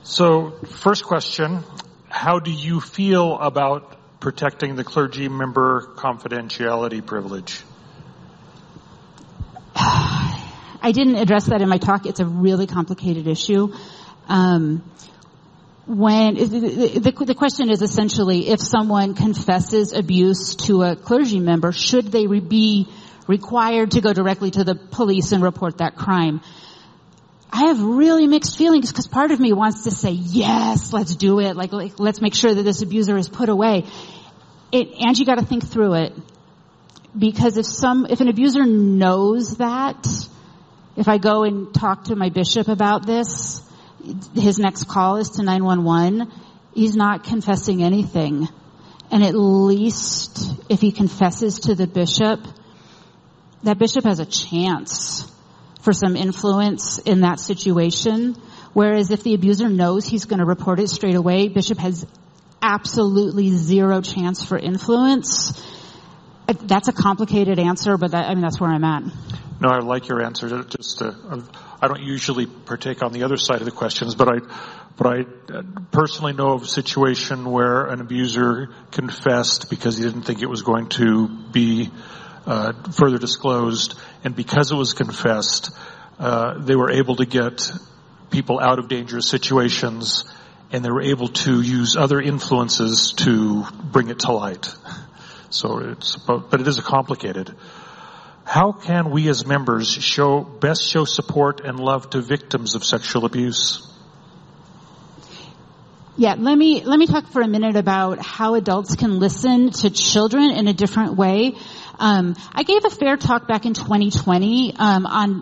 So, first question, how do you feel about protecting the clergy member confidentiality privilege? I didn't address that in my talk. It's a really complicated issue. When the question is essentially, if someone confesses abuse to a clergy member, should they be required to go directly to the police and report that crime? I have really mixed feelings because part of me wants to say, yes, let's do it. Like let's make sure that this abuser is put away. And you got to think through it, because if an abuser knows that, if I go and talk to my bishop about this, his next call is to 911. He's not confessing anything. And at least if he confesses to the bishop, that bishop has a chance for some influence in that situation. Whereas if the abuser knows he's going to report it straight away, bishop has absolutely zero chance for influence. That's a complicated answer, but that's where I'm at. No, I like your answer. I don't usually partake on the other side of the questions, but I personally know of a situation where an abuser confessed because he didn't think it was going to be further disclosed, and because it was confessed, they were able to get people out of dangerous situations, and they were able to use other influences to bring it to light. So but it is complicated. How can we as members best show support and love to victims of sexual abuse? Yeah, let me talk for a minute about how adults can listen to children in a different way. I gave a fair talk back in 2020 on